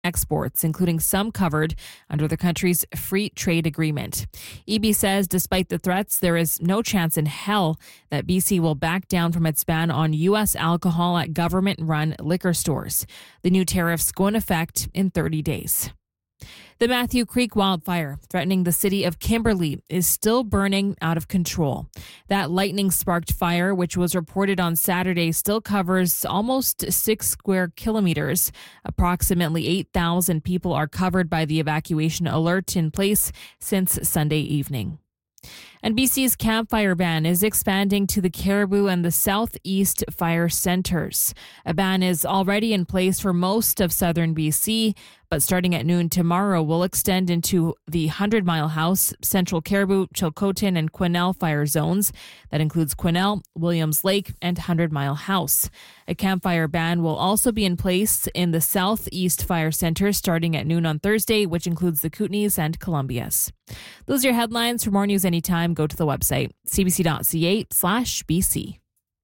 exports, including some covered under the country's free trade agreement. Eby says despite the threats, there is no chance in hell that BC will back down from its ban on U.S. alcohol at government-run liquor stores. The new tariffs go into effect in 30 days. The Matthew Creek wildfire threatening the city of Kimberley is still burning out of control. That lightning-sparked fire, which was reported on Saturday, still covers almost 6 square kilometers. Approximately 8,000 people are covered by the evacuation alert in place since Sunday evening. And BC's campfire ban is expanding to the Caribou and the Southeast fire centers. A ban is already in place for most of southern BC, but starting at noon tomorrow will extend into the 100 Mile House, Central Caribou, Chilcotin, and Quesnel fire zones. That includes Quesnel, Williams Lake, and 100 Mile House. A campfire ban will also be in place in the Southeast fire centers starting at noon on Thursday, which includes the Kootenays and Columbias. Those are your headlines. For more news anytime, go to the website, cbc.ca/BC.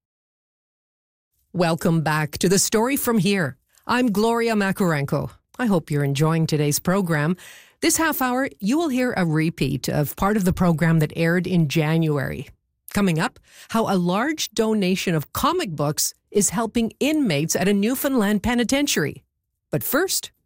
Welcome back to The Story From Here. I'm Gloria Makurenko. I hope you're enjoying today's program. This half hour, you will hear a repeat of part of the program that aired in January. Coming up, how a large donation of comic books is helping inmates at a Newfoundland penitentiary. But first,